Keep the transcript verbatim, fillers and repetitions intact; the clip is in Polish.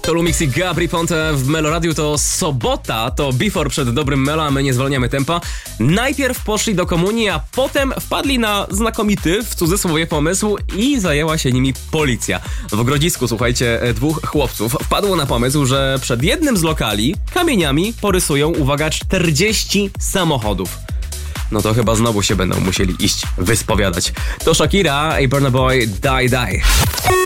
To Lumix i Gabry Ponte w Meloradiu. To sobota, to before przed dobrym Melo, a my nie zwalniamy tempa. Najpierw poszli do komunii, a potem wpadli na znakomity, w cudzysłowie, pomysł i zajęła się nimi policja. W Grodzisku, słuchajcie, dwóch chłopców wpadło na pomysł, że przed jednym z lokali kamieniami porysują, uwaga, czterdzieści samochodów. No to chyba znowu się będą musieli iść wyspowiadać. To Shakira i Burna Boy Die Die.